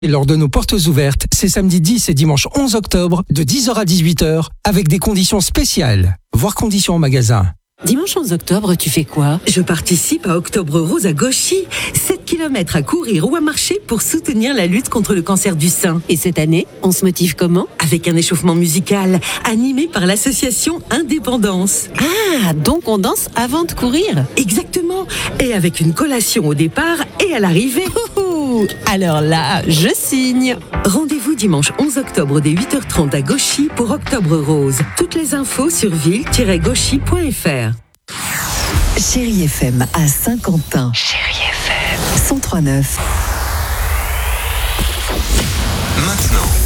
Lors de nos portes ouvertes, c'est samedi 10 et dimanche 11 octobre, de 10h à 18h, avec des conditions spéciales. Voir conditions en magasin. Dimanche 11 octobre, tu fais quoi? Je participe à Octobre Rose à Gauchy. 7 km à courir ou à marcher pour soutenir la lutte contre le cancer du sein. Et cette année, on se motive comment? Avec un échauffement musical animé par l'association Indépendance. Ah, donc on danse avant de courir? Exactement. Et avec une collation au départ et à l'arrivée. Alors là, je signe. Rendez-vous dimanche 11 octobre dès 8h30 à Gauchy pour Octobre Rose. Toutes les infos sur ville-gauchy.fr. Chérie FM à Saint-Quentin. Chérie FM 103.9. Maintenant,